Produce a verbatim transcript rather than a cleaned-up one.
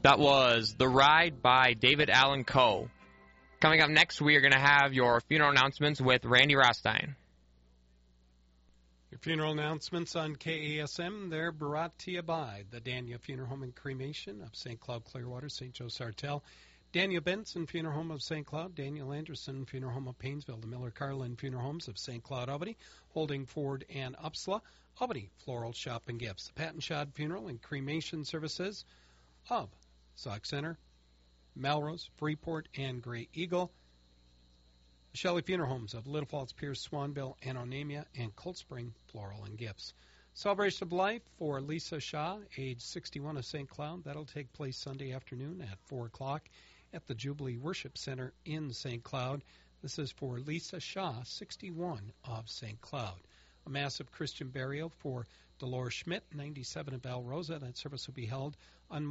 That was The Ride by David Allan Coe. Coming up next, we are going to have your funeral announcements with Randy Rostein. Your funeral announcements on K A S M, they're brought to you by the Daniel Funeral Home and Cremation of Saint Cloud, Clearwater, Saint Joe Sartell, Daniel Benson Funeral Home of Saint Cloud, Daniel Anderson Funeral Home of Painesville, the Miller Carlin Funeral Homes of Saint Cloud, Albany, Holding Ford and Upsala, Albany Floral Shop and Gifts, the Patton Shad Funeral and Cremation Services of Sauk Center, Melrose, Freeport, and Grey Eagle, the Shelley Funeral Homes of Little Falls, Pierce, Swanville, and Onamia, and Cold Spring Floral and Gifts. Celebration of Life for Lisa Shaw, age sixty-one, of Saint Cloud. That'll take place Sunday afternoon at four o'clock at the Jubilee Worship Center in Saint Cloud. This is for Lisa Shaw, sixty-one, of Saint Cloud. A massive Christian burial for Dolores Schmidt, ninety-seven, of Val Rosa. That service will be held on